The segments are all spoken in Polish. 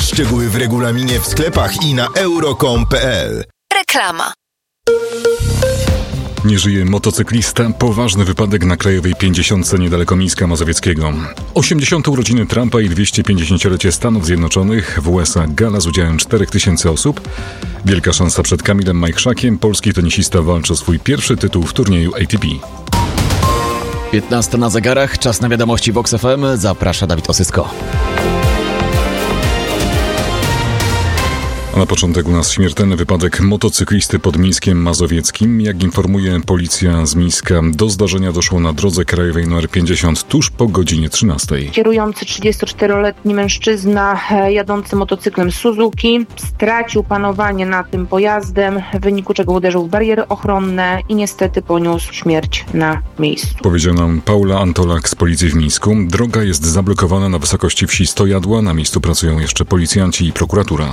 Szczegóły w regulaminie w sklepach i na euro.com.pl. Reklama. Nie żyje motocyklista. Poważny wypadek na Krajowej 50 niedaleko Mińska Mazowieckiego. 80. urodziny Trumpa i 250-lecie Stanów Zjednoczonych w USA. Gala z udziałem 4000 osób. Wielka szansa przed Kamilem Majchrzakiem. Polski tenisista walczy o swój pierwszy tytuł w turnieju ATP. 15 na zegarach. Czas na wiadomości Vox FM. Zaprasza Dawid Osysko. A na początek u nas śmiertelny wypadek motocyklisty pod Mińskiem Mazowieckim. Jak informuje policja z Mińska, do zdarzenia doszło na drodze krajowej nr 50 tuż po godzinie 13. Kierujący 34-letni mężczyzna jadący motocyklem Suzuki stracił panowanie nad tym pojazdem, w wyniku czego uderzył w bariery ochronne i niestety poniósł śmierć na miejscu. Powiedział nam Paula Antolak z policji w Mińsku. Droga jest zablokowana na wysokości wsi Stojadła. Na miejscu pracują jeszcze policjanci i prokuratura.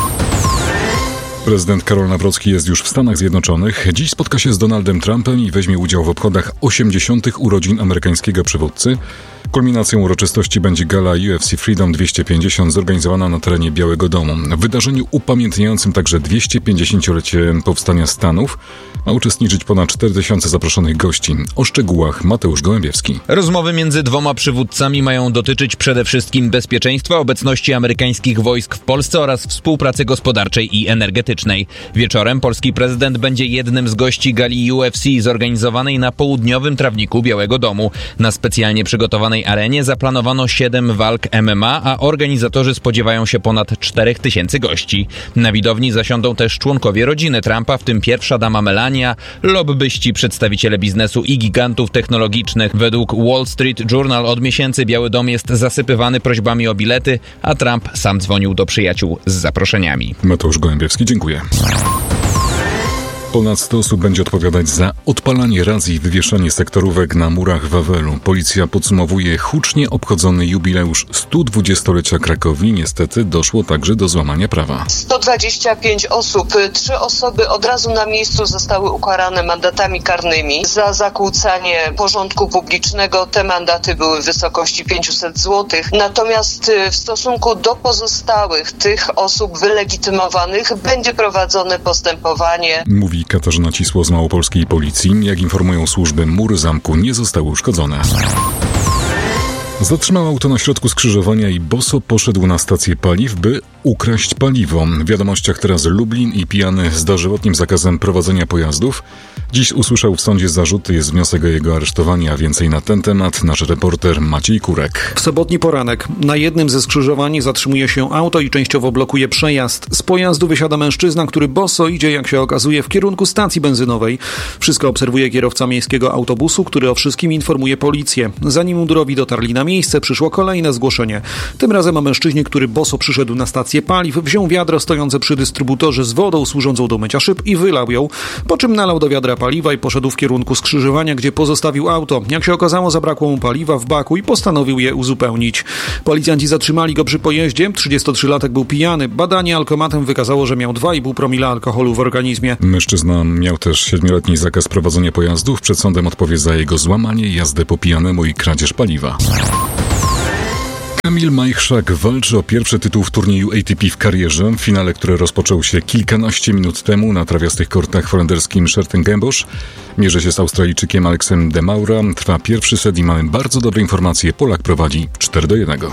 Prezydent Karol Nawrocki jest już w Stanach Zjednoczonych. Dziś spotka się z Donaldem Trumpem i weźmie udział w obchodach 80. urodzin amerykańskiego przywódcy. Kulminacją uroczystości będzie gala UFC Freedom 250 zorganizowana na terenie Białego Domu. W wydarzeniu upamiętniającym także 250-lecie powstania Stanów ma uczestniczyć ponad 4000 zaproszonych gości. O szczegółach Mateusz Gołębiewski. Rozmowy między dwoma przywódcami mają dotyczyć przede wszystkim bezpieczeństwa, obecności amerykańskich wojsk w Polsce oraz współpracy gospodarczej i energetycznej. Wieczorem polski prezydent będzie jednym z gości gali UFC zorganizowanej na południowym trawniku Białego Domu. Na specjalnie przygotowanej arenie zaplanowano 7 walk MMA, a organizatorzy spodziewają się ponad 4000 gości. Na widowni zasiądą też członkowie rodziny Trumpa, w tym pierwsza dama Melania, lobbyści, przedstawiciele biznesu i gigantów technologicznych. Według Wall Street Journal od miesięcy Biały Dom jest zasypywany prośbami o bilety, a Trump sam dzwonił do przyjaciół z zaproszeniami. Mateusz Gołębiewski, dziękuję. Ponad 100 osób będzie odpowiadać za odpalanie racji i wywieszanie sektorówek na murach Wawelu. Policja podsumowuje hucznie obchodzony jubileusz 120-lecia Krakowi. Niestety doszło także do złamania prawa. 125 osób, 3 osoby od razu na miejscu zostały ukarane mandatami karnymi za zakłócanie porządku publicznego. Te mandaty były w wysokości 500 zł. Natomiast w stosunku do pozostałych tych osób wylegitymowanych będzie prowadzone postępowanie. Mówi Katarzyna Cisło z małopolskiej policji. Jak informują służby, mury zamku nie zostały uszkodzone. Zatrzymał auto na środku skrzyżowania i boso poszedł na stację paliw, by ukraść paliwo. W wiadomościach teraz Lublin i pijany z dożywotnim zakazem prowadzenia pojazdów. Dziś usłyszał w sądzie zarzuty, jest wniosek o jego aresztowanie, a więcej na ten temat nasz reporter Maciej Kurek. W sobotni poranek na jednym ze skrzyżowań zatrzymuje się auto i częściowo blokuje przejazd. Z pojazdu wysiada mężczyzna, który boso idzie, jak się okazuje, w kierunku stacji benzynowej. Wszystko obserwuje kierowca miejskiego autobusu, który o wszystkim informuje policję. Zanim mundurowi dotarli na miejsce, przyszło kolejne zgłoszenie. Tym razem o mężczyźnie, który boso przyszedł na stację paliw, wziął wiadro stojące przy dystrybutorze z wodą służącą do mycia szyb i wylał ją, po czym nalał do wiadra paliwa i poszedł w kierunku skrzyżowania, gdzie pozostawił auto. Jak się okazało, zabrakło mu paliwa w baku i postanowił je uzupełnić. Policjanci zatrzymali go przy pojeździe. 33-latek był pijany. Badanie alkomatem wykazało, że miał 2,5 promila alkoholu w organizmie. Mężczyzna miał też 7-letni zakaz prowadzenia pojazdów. Przed sądem odpowie za jego złamanie, jazdę po pijanemu i kradzież paliwa. Kamil Majchrzak walczy o pierwszy tytuł w turnieju ATP w karierze. W finale, które rozpoczął się kilkanaście minut temu na trawiastych kortach w holenderskim Schertengenbosch, mierzy się z Australijczykiem Aleksem de Maura. Trwa pierwszy set i mamy bardzo dobre informacje. Polak prowadzi 4-1.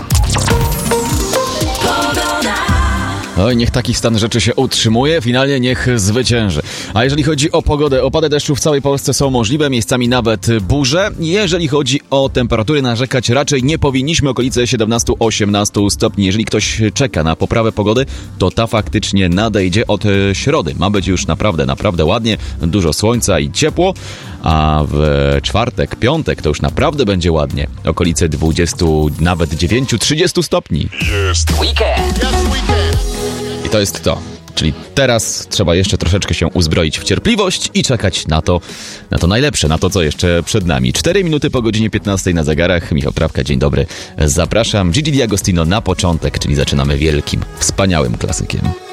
Oj, niech taki stan rzeczy się utrzymuje, finalnie niech zwycięży. A jeżeli chodzi o pogodę, opady deszczu w całej Polsce są możliwe, miejscami nawet burze. Jeżeli chodzi o temperatury, narzekać raczej nie powinniśmy, okolice 17-18 stopni. Jeżeli ktoś czeka na poprawę pogody, to ta faktycznie nadejdzie od środy. Ma być już naprawdę ładnie, dużo słońca i ciepło, a w czwartek, piątek to już naprawdę będzie ładnie. Okolice 20, nawet 9-30 stopni. Jest weekend! I to jest to. Czyli teraz trzeba jeszcze troszeczkę się uzbroić w cierpliwość i czekać na to najlepsze, na to, co jeszcze przed nami. 4 minuty po godzinie 15 na zegarach. Michał Trawka, dzień dobry. Zapraszam. Gigi D'Agostino na początek, czyli zaczynamy wielkim, wspaniałym klasykiem.